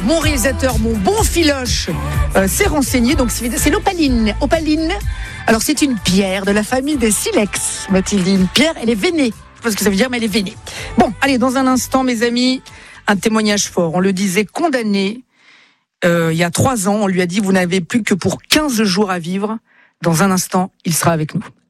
mon réalisateur, mon bon filoche, s'est renseigné. Donc c'est l'opaline. Opaline. Alors c'est une pierre de la famille des silex, m'a-t-il dit. Une pierre, elle est vénée. Je sais pas ce que ça veut dire, mais elle est vénée. Bon, allez, dans un instant, mes amis, un témoignage fort. On le disait condamné il y a 3 ans. On lui a dit, vous n'avez plus que pour 15 jours à vivre. Dans un instant, il sera avec nous.